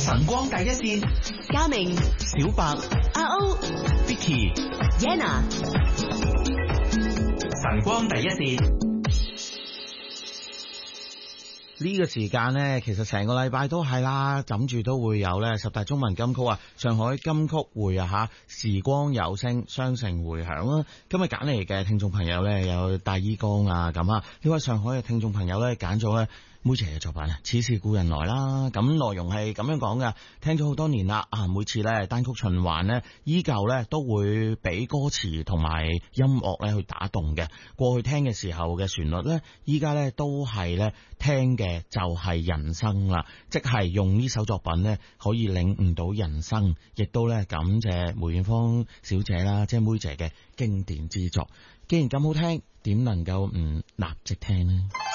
晨光第一線， 嘉明、 小白、 阿歐、 Vicky、 Yana， 晨光第一線。 呢個時間呢，其實成個禮拜都係啦，枕住都會有呢十大中文金曲啊，上海金曲會啊吓，時光有聲，雙城回響啦。今日揀嚟嘅聽眾朋友呢，有大衣哥啊咁啊，呢位上海嘅聽眾朋友呢，揀咗呢妹姐嘅作品啊，似是故人來啦。咁內容係咁樣講嘅，聽咗好多年啦，啊每次呢單曲循環呢，依舊呢都會俾歌詞同埋音樂呢去打動嘅。過去聽嘅時候嘅旋律呢，依家呢都係呢聽嘅就係人生啦，即係用呢首作品呢可以領悟到人生，亦都呢感謝梅艷芳小姐啦，即係妹姐嘅經典之作。既然咁好聽，點能夠唔立即聽呢？